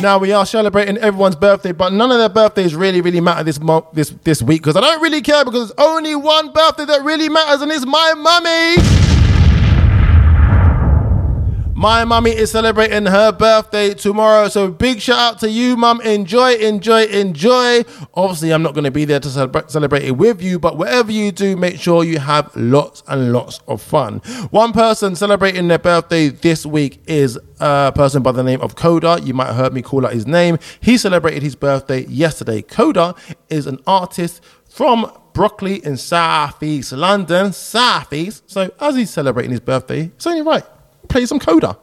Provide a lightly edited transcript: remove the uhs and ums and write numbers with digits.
Now we are celebrating everyone's birthday, but none of their birthdays really matter this month, this week, because I don't really care, because there's only one birthday that really matters, and it's my mummy. My mummy is celebrating her birthday tomorrow, so big shout out to you, mum. Enjoy. Obviously, I'm not going to be there to celebrate it with you, but whatever you do, make sure you have lots and lots of fun. One person celebrating their birthday this week is a person by the name of Coda. You might have heard me call out his name. He celebrated his birthday yesterday. Coda is an artist from Brockley in South East London. So as he's celebrating his birthday, it's only right. Play some Coda.